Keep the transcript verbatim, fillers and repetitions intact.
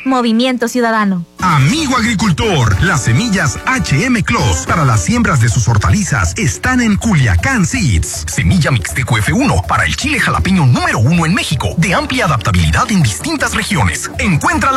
Movimiento Ciudadano. Amigo agricultor, las semillas H M Clos para las siembras de sus hortalizas están en Culiacán Seeds. Semilla Mixteco F uno para el chile jalapeño número uno en México, de amplia adaptabilidad en distintas regiones. Encuéntrala